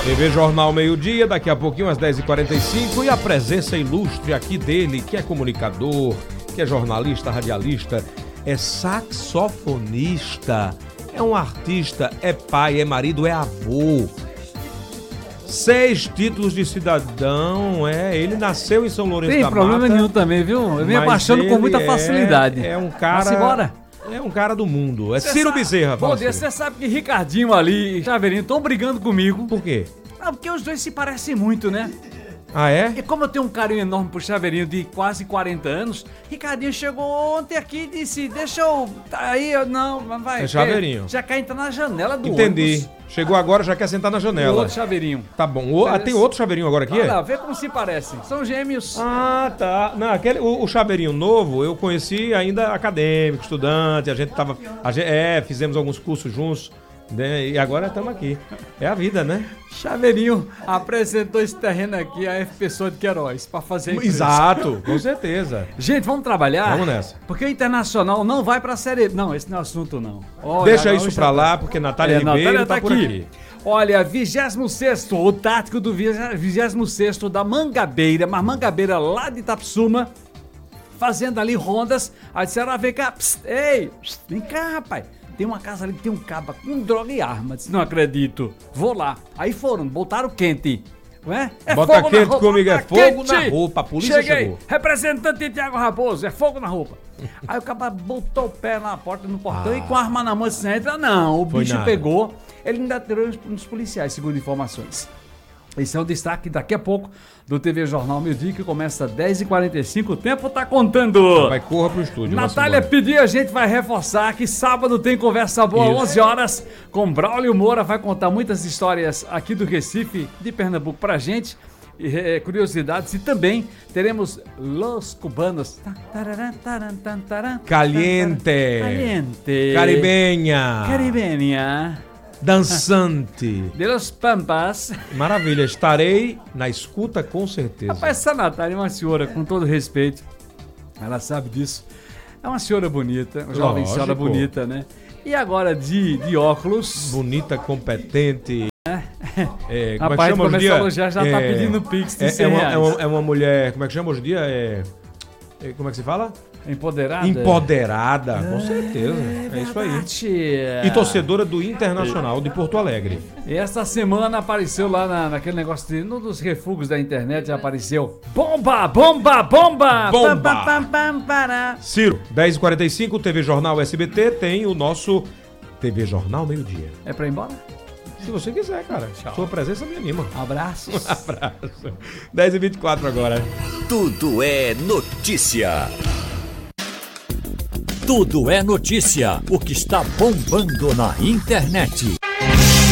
TV Jornal Meio-Dia, daqui a pouquinho às 10h45, e a presença ilustre aqui dele, que é comunicador, que é jornalista, radialista, é saxofonista, é um artista, é pai, é marido, é avô. 6 títulos de cidadão, ele nasceu em São Lourenço da Mata. Tem problema nenhum também, viu? Eu me apaixono com muita facilidade. É um cara... Vamos embora. É um cara do mundo. É Ciro Bezerra. Bom dia, você sabe que Ricardinho ali e Chaveirinho estão brigando comigo. Por quê? Porque os dois se parecem muito, né? Ah, é? E como eu tenho um carinho enorme pro Chaveirinho de quase 40 anos, Ricardinho chegou ontem aqui e disse, deixa eu... Aí eu, não, vai... É Chaveirinho. Já quer entrar na janela do Entendi. ônibus. Chegou agora, já quer sentar na janela. O outro Chaveirinho. Tá bom. Tem outro Chaveirinho agora aqui? Olha lá, vê como se parecem. São gêmeos. Ah, tá. Não, o Chaveirinho novo eu conheci ainda acadêmico, estudante, fizemos alguns cursos juntos, né? E agora estamos aqui. É a vida, né? Chaveirinho apresentou esse terreno aqui a F Pessoa de Queiroz para fazer a empresa. Exato, com certeza. Gente, vamos trabalhar? Vamos nessa. Porque o Internacional não vai pra Série... Não, esse não é assunto, não. Olha, deixa isso pra lá, porque Natália Ribeiro tá por aqui. Olha, 26º, o tático do 26º da Mangabeira, mas Mangabeira lá de Itapsuma, fazendo ali rondas. Aí disseram, vem cá, vem cá, rapaz. Tem uma casa ali que tem um caba com droga e arma. Disse, não acredito. Vou lá. Aí foram, botaram quente. Não é? Bota fogo quente comigo, é fogo na roupa. A polícia chegou. Representante de Thiago Raposo, é fogo na roupa. Aí o caba botou o pé na porta, no portão e com a arma na mão disse, entra não. O bicho pegou. Ele ainda atirou nos policiais, segundo informações. Esse é o destaque daqui a pouco do TV Jornal Meio-Dia, que começa às 10h45. O tempo tá contando. Vai, corra pro estúdio. Natália pediu, a gente vai reforçar que sábado tem conversa boa, 11 horas, com Braulio Moura. Vai contar muitas histórias aqui do Recife, de Pernambuco pra gente. Curiosidades, e também teremos Los Cubanos. Caliente. Caribenha. Dançante. De Los Pampas. Maravilha, estarei na escuta com certeza. Rapaz, essa Natália é uma senhora, com todo respeito, ela sabe disso. É uma senhora bonita, uma jovem senhora bonita, né? E agora de óculos. Bonita, competente. Rapaz, começou já tá pedindo pix de 100 reais. É uma mulher, como é que chama hoje em dia? Como é que se fala? Empoderada? Empoderada, com certeza. É isso aí. E torcedora do Internacional de Porto Alegre. E essa semana apareceu lá naquele negócio num dos refugos da internet, apareceu bomba! Ciro, 10h45, TV Jornal SBT, tem o nosso TV Jornal Meio-Dia. É pra ir embora? Se você quiser, cara. Tchau. Sua presença me anima. Abraços. Um abraço. 10h24 agora. Tudo é notícia. Tudo é notícia. O que está bombando na internet.